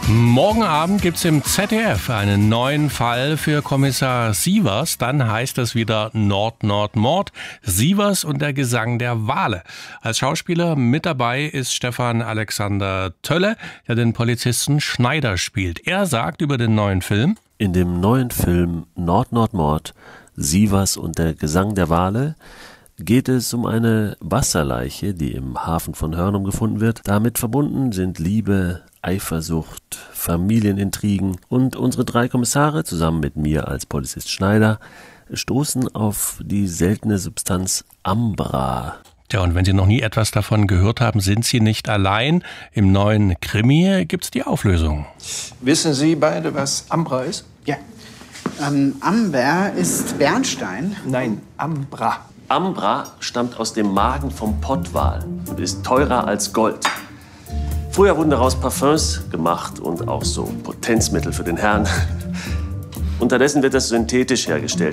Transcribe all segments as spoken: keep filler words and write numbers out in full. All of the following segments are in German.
Morgen Abend gibt's im Z D F einen neuen Fall für Kommissar Sievers. Dann heißt es wieder Nord, Nord, Mord. Sievers und der Gesang der Wale. Als Schauspieler mit dabei ist Stefan Alexander Tölle, der den Polizisten Schneider spielt. Er sagt über den neuen Film: In dem neuen Film Nord, Nord, Mord, Sievers und der Gesang der Wale geht es um eine Wasserleiche, die im Hafen von Hörnum gefunden wird. Damit verbunden sind Liebe, Eifersucht, Familienintrigen, und unsere drei Kommissare zusammen mit mir als Polizist Schneider stoßen auf die seltene Substanz Ambra. Ja, und wenn Sie noch nie etwas davon gehört haben, sind Sie nicht allein. Im neuen Krimi gibt's die Auflösung. Wissen Sie beide, was Ambra ist? Ja. Ähm, Amber ist Bernstein. Nein, Ambra. Ambra stammt aus dem Magen vom Pottwal und ist teurer als Gold. Früher wurden daraus Parfums gemacht und auch so Potenzmittel für den Herrn. Unterdessen wird das synthetisch hergestellt.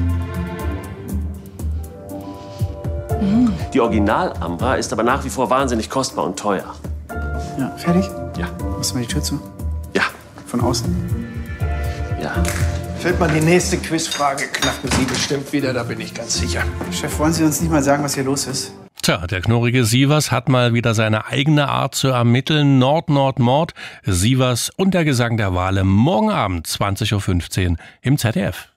Mhm. Die Original-Ambra ist aber nach wie vor wahnsinnig kostbar und teuer. Ja, fertig? Ja. Machst du mal die Tür zu? Ja. Von außen? Ja. Fällt man die nächste Quizfrage, knacken Sie bestimmt wieder, da bin ich ganz sicher. Chef, wollen Sie uns nicht mal sagen, was hier los ist? Tja, der knurrige Sievers hat mal wieder seine eigene Art zu ermitteln. Nord, Nord, Mord, Sievers und der Gesang der Wale morgen Abend zwanzig Uhr fünfzehn im Z D F.